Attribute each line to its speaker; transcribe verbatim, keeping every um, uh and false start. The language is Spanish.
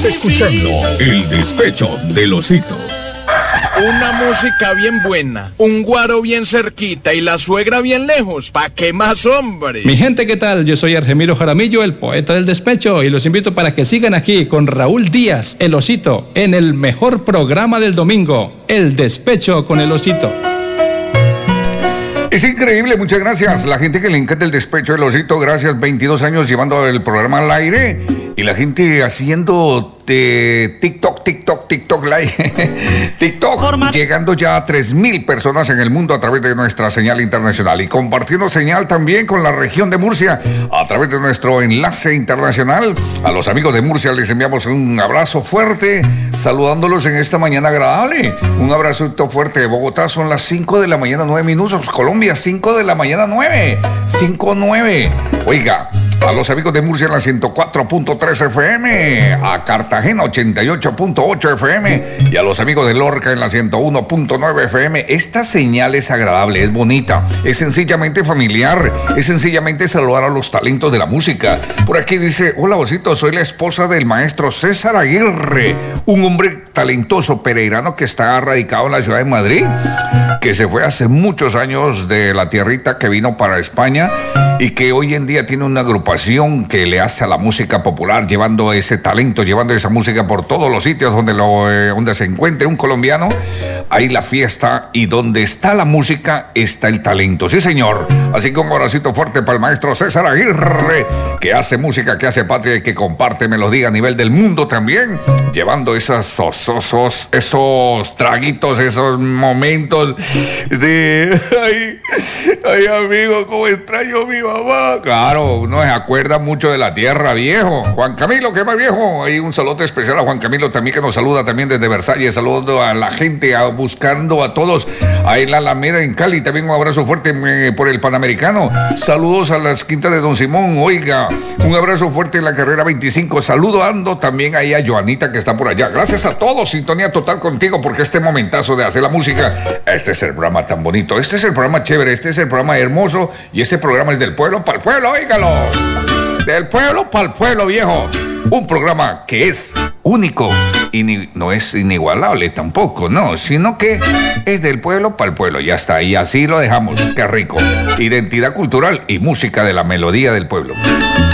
Speaker 1: Estás escuchando El Despecho del Osito.
Speaker 2: Una música bien buena, un guaro bien cerquita y la suegra bien lejos. ¿Pa' qué más, hombre?
Speaker 3: Mi gente, ¿qué tal? Yo soy Argemiro Jaramillo, el poeta del despecho, y los invito para que sigan aquí con Raúl Díaz, el Osito, en el mejor programa del domingo, El Despecho con el Osito.
Speaker 4: Es increíble, muchas gracias. La gente que le encanta el despecho del Osito, gracias. veintidós años llevando el programa al aire y la gente haciendo de TikTok, TikTok, TikTok Live, TikTok, llegando ya a tres mil personas en el mundo a través de nuestra señal internacional y compartiendo señal también con la región de Murcia a través de nuestro enlace internacional. A los amigos de Murcia les enviamos un abrazo fuerte, saludándolos en esta mañana agradable. Un abrazo fuerte de Bogotá, son las cinco de la mañana, nueve minutos. Colombia, cinco de la mañana, nueve, cinco, nueve. Oiga, a los amigos de Murcia en la ciento cuatro punto tres F M, a Cartagena ochenta y ocho punto ocho F M y a los amigos de Lorca en la ciento uno punto nueve F M. Esta señal es agradable, es bonita, es sencillamente familiar, es sencillamente saludar a los talentos de la música. Por aquí dice, hola Osito, soy la esposa del maestro César Aguirre, un hombre talentoso pereirano que está radicado en la ciudad de Madrid, que se fue hace muchos años de la tierrita, que vino para España y que hoy en día tiene una agrupación que le hace a la música popular, llevando ese talento, llevando esa música por todos los sitios donde, lo, eh, donde se encuentre un colombiano. Ahí la fiesta, y donde está la música está el talento. Sí, señor. Así que un abracito fuerte para el maestro César Aguirre, que hace música, que hace patria y que comparte melodía a nivel del mundo también, llevando esos, esos, esos traguitos, esos momentos de... Ay, ay, amigo, cómo extraño a mi mamá. Claro, uno se acuerda mucho de la tierra, viejo. Juan Camilo, ¿qué más, viejo? Hay un saludo especial a Juan Camilo también, que nos saluda también desde Versalles, saludando a la gente, a, buscando a todos ahí en la Alameda en Cali. También un abrazo fuerte eh, por el Panamericano. Saludos a las quintas de Don Simón. Oiga, un abrazo fuerte en la carrera veinticinco. Saludando también ahí a Joanita, que está por allá. Gracias a todos, sintonía total contigo, porque este momentazo de hacer la música, este es el programa tan bonito, este es el programa chévere, este es el programa hermoso, y este programa es del pueblo para el pueblo, óigalo. Del pueblo para el pueblo, viejo. Un programa que es único y ni, no es inigualable tampoco, no, sino que es del pueblo para el pueblo, ya está, y así lo dejamos. Qué rico. Identidad cultural y música de la melodía del pueblo.